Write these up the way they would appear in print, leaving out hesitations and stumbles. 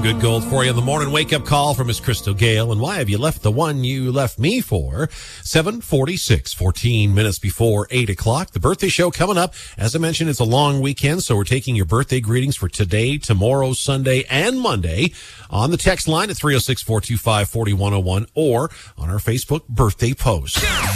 Good gold for you in the morning wake-up call from Miss Crystal Gale. And why have you left the one you left me for? 7:46, 14 minutes before 8 o'clock. The birthday show coming up. As I mentioned, it's a long weekend, so we're taking your birthday greetings for today, tomorrow, Sunday, and Monday on the text line at 306-425-4101 or on our Facebook birthday post.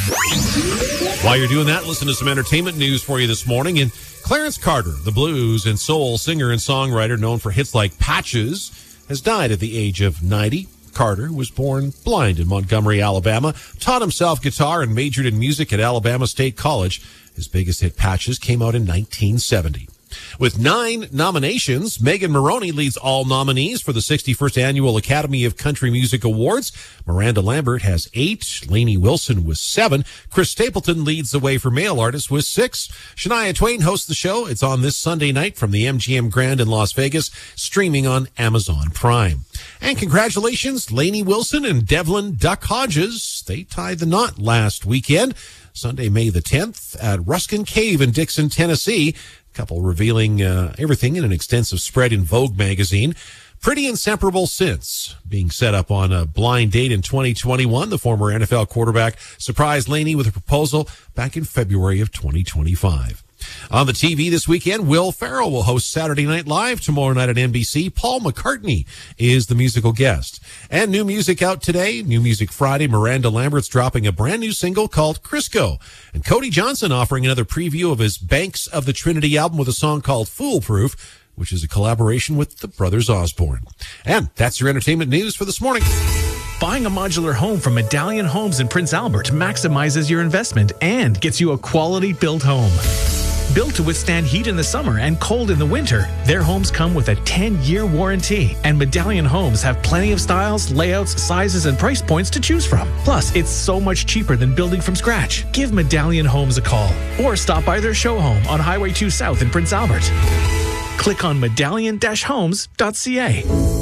While you're doing that, listen to some entertainment news for you this morning. And Clarence Carter, the blues and soul singer and songwriter known for hits like Patches, has died at the age of 90. Carter was born blind in Montgomery, Alabama, taught himself guitar and majored in music at Alabama State College. His biggest hit, Patches, came out in 1970. With 9 nominations, Megan Moroney leads all nominees for the 61st Annual Academy of Country Music Awards. Miranda Lambert has 8. Lainey Wilson with 7. Chris Stapleton leads the way for male artists with 6. Shania Twain hosts the show. It's on this Sunday night from the MGM Grand in Las Vegas, streaming on Amazon Prime. And congratulations, Lainey Wilson and Devlin Duck Hodges. They tied the knot last weekend, Sunday, May the 10th, at Ruskin Cave in Dixon, Tennessee. Couple revealing everything in an extensive spread in Vogue magazine. Pretty inseparable since. Being set up on a blind date in 2021, the former NFL quarterback surprised Lainey with a proposal back in February of 2025. On the TV this weekend, Will Ferrell will host Saturday Night Live tomorrow night at NBC. Paul McCartney is the musical guest. And new music out today, New Music Friday. Miranda Lambert's dropping a brand new single called Crisco. And Cody Johnson offering another preview of his Banks of the Trinity album with a song called Foolproof, which is a collaboration with the Brothers Osborne. And that's your entertainment news for this morning. Buying a modular home from Medallion Homes in Prince Albert maximizes your investment and gets you a quality built home. Built to withstand heat in the summer and cold in the winter, their homes come with a 10-year warranty. And Medallion Homes have plenty of styles, layouts, sizes, and price points to choose from. Plus, it's so much cheaper than building from scratch. Give Medallion Homes a call or stop by their show home on Highway 2 South in Prince Albert. Click on medallion-homes.ca.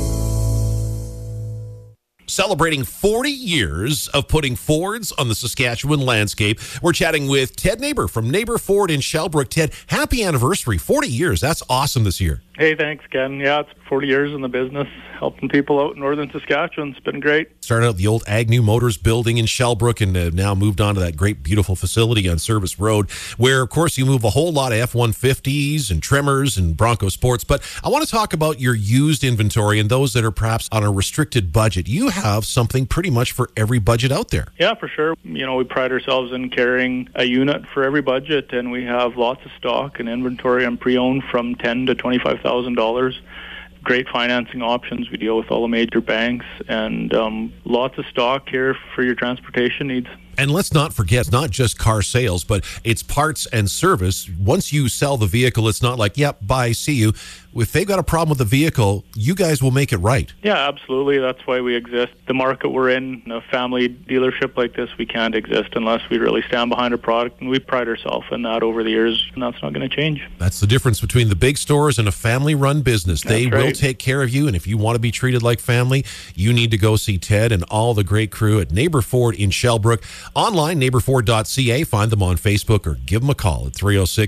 Celebrating 40 years of putting Fords on the Saskatchewan landscape. We're chatting with Ted Neighbor from Neighbor Ford in Shellbrook. Ted, happy anniversary. 40 years. That's awesome this year. Hey, thanks, Ken. Yeah, it's 40 years in the business, helping people out in northern Saskatchewan. It's been great. Started out the old Agnew Motors building in Shellbrook and now moved on to that great, beautiful facility on Service Road, where, of course, you move a whole lot of F-150s and Tremors and Bronco Sports. But I want to talk about your used inventory and those that are perhaps on a restricted budget. You have something pretty much for every budget out there. Yeah, for sure. You know, we pride ourselves in carrying a unit for every budget, and we have lots of stock and inventory and pre-owned from $10,000 to $25,000. Great financing options. We deal with all the major banks, and lots of stock here for your transportation needs. And let's not forget, it's not just car sales, but it's parts and service. Once you sell the vehicle, it's not like, yep, bye, see you. If they've got a problem with the vehicle, you guys will make it right. Yeah, absolutely. That's why we exist. The market we're in, a family dealership like this, we can't exist unless we really stand behind a product, and we pride ourselves in that over the years, and that's not going to change. That's the difference between the big stores and a family-run business. They will take care of you, and if you want to be treated like family, you need to go see Ted and all the great crew at Neighbor Ford in Shellbrook. Online, neighborford.ca. Find them on Facebook or give them a call at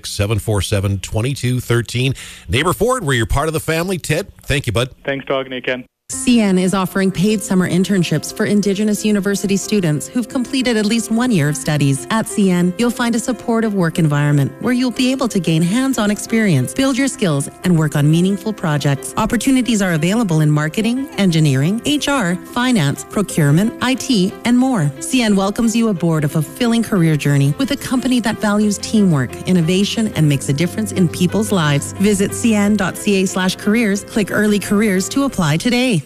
306-747-2213. Neighbor Ford, where you're part of the family. Ted, thank you, bud. Thanks, talking to you, Ken. CN is offering paid summer internships for Indigenous university students who've completed at least 1 year of studies. At CN, you'll find a supportive work environment where you'll be able to gain hands-on experience, build your skills, and work on meaningful projects. Opportunities are available in marketing, engineering, HR, finance, procurement, IT, and more. CN welcomes you aboard a fulfilling career journey with a company that values teamwork, innovation, and makes a difference in people's lives. Visit cn.ca/careers, click Early Careers to apply today.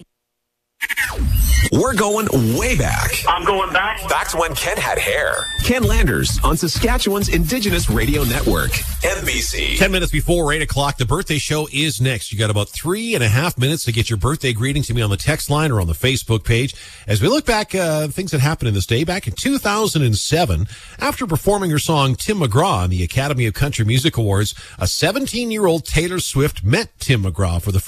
We're going way back. I'm going back. Back to when Ken had hair. Ken Landers on Saskatchewan's Indigenous Radio Network, NBC. 10 minutes before 8 o'clock, the birthday show is next. You got about 3.5 minutes to get your birthday greeting to me on the text line or on the Facebook page. As we look back, things that happened in this day, back in 2007, after performing her song Tim McGraw on the Academy of Country Music Awards, a 17-year-old Taylor Swift met Tim McGraw for the